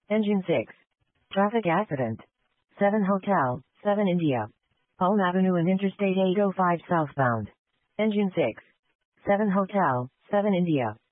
Engine 6. Traffic accident. 7 Hotel, 7 India. Palm Avenue and Interstate 805 southbound. Engine 6. 7 Hotel, 7 India.